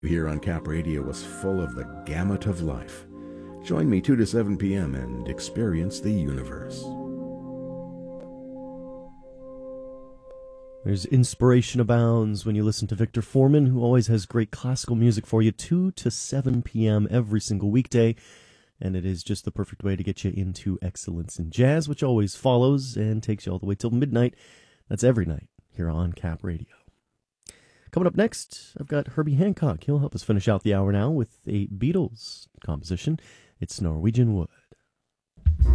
Here on Cap Radio was full of the gamut of life. Join me 2 to 7 p.m. and experience the universe. There's inspiration abounds when you listen to Victor Foreman, who always has great classical music for you 2 to 7 p.m. every single weekday. And it is just the perfect way to get you into excellence in jazz, which always follows and takes you all the way till midnight. That's every night here on Cap Radio. Coming up next, I've got Herbie Hancock. He'll help us finish out the hour now with a Beatles composition. It's Norwegian Wood.